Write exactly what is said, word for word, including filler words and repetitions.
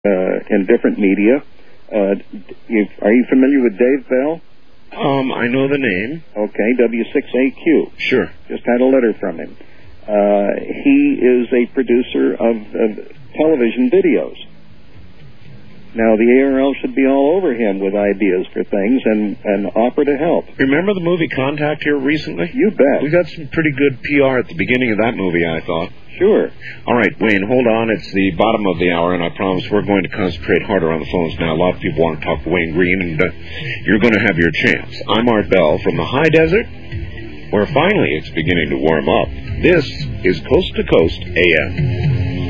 uh, in different media. Uh, you, are you familiar with Dave Bell? Um, I know the name. Okay, W six A Q. Sure. Just had a letter from him. Uh, he is a producer of, of television videos. Now, the A R L should be all over him with ideas for things and, and offer to help. Remember the movie Contact here recently? You bet. We got some pretty good P R at the beginning of that movie, I thought. Sure. All right, Wayne, hold on. It's the bottom of the hour, and I promise we're going to concentrate harder on the phones now. A lot of people want to talk to Wayne Green, and uh, you're going to have your chance. I'm Art Bell from the high desert, where finally it's beginning to warm up. This is Coast to Coast A M.